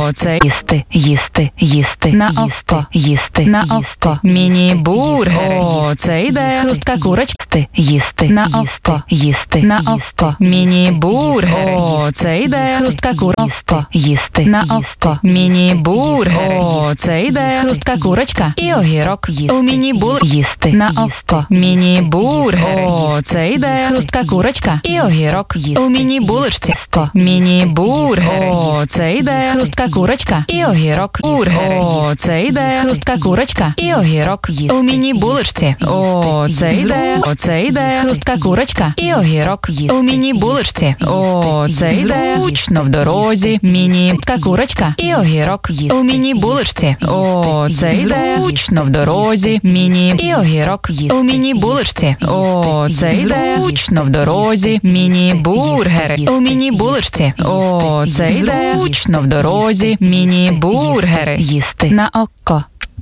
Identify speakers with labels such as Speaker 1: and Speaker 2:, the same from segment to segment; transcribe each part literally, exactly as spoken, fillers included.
Speaker 1: О, це їсти, їсти, їсти, на око, їсти, на око, міні-бургери. О, це йде хрустка курочка. Їсти, на око, їсти, на око, міні-бургери. О, це йде хрустка курочка. Їсти, на око, міні-бургери. О, це йде хрустка курочка і огірок. У міні-бур їсти, на око, міні-бургери. О, це йде хрустка курочка і огірок. У міні-булочці. Міні-бургери. О, це йде хрустка курочка і огірок. Бургери. О, це йде хрустка курочка і огірок. У міні-булочці. О, це йде, о, це йде хрустка курочка і огірок. У міні-булочці. О, це йде зручно в дорозі. Міні-ка курочка і огірок. У міні-булочці. О, це йде зручно в дорозі. Міні і огірок. У міні-булочці. О, це йде зручно в дорозі. Міні-бургери. У міні-булочці. О, це йде зручно в дорозі. Міні-бургери. Їсти на око.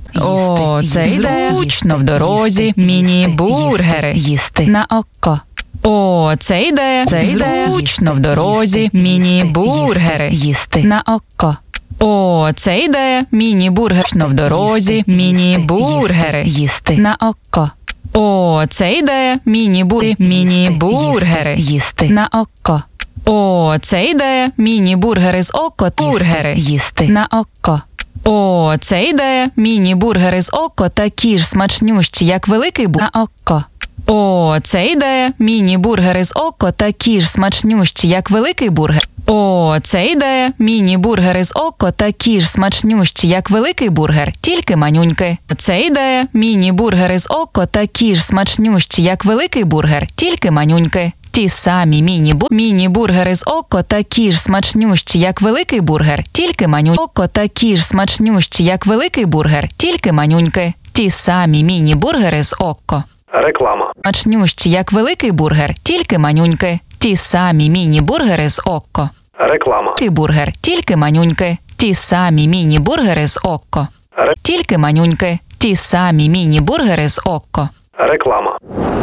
Speaker 1: О, це йде зручно в дорозі. Міні-бургери. Їсти на око. О, це йде, це йде зручно в дорозі. Міні-бургери. Їсти на око. О, це йде міні-бургер в дорозі. Міні-бургери. Їсти на око. О, це йде міні-бургер. Міні-бургери. Їсти на око. О, це йде міні-бургери з око. Бургери. Їсти на око. О, це йде міні-бургери з око, такі ж смачнющі, як великий бургер на око. О, це йде міні-бургери з око, такі ж смачнющі, як великий бургер. О, це йде міні-бургери з око, такі ж смачнющі, як великий бургер, тільки манюньки. Це йде міні-бургери з око, такі ж смачнющі, як великий бургер, тільки манюньки. Ті самі міні-бу... міні-бургери з око такі ж смачнющі, як великий бургер, тільки манюньки. Око такі ж смачнющі, як великий бургер, тільки манюньки. Ті самі міні-бургери з око.
Speaker 2: Реклама.
Speaker 1: Смачнющі, як великий бургер, тільки манюньки. Ті самі міні-бургери з око.
Speaker 2: Реклама.
Speaker 1: Великий бургер, тільки манюньки. Ті самі міні-бургери з око.
Speaker 2: Ре...
Speaker 1: Тільки манюньки. Ті самі міні-бургери з око.
Speaker 2: Реклама.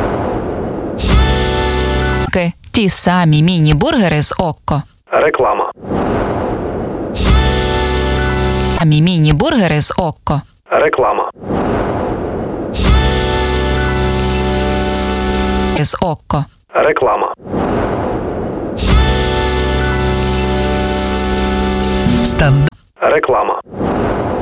Speaker 1: Ті самі міні-бургери з око.
Speaker 2: Реклама.
Speaker 1: Самі міні-бургери з око.
Speaker 2: Реклама.
Speaker 1: З око.
Speaker 2: Реклама.
Speaker 3: Стан.
Speaker 2: Реклама.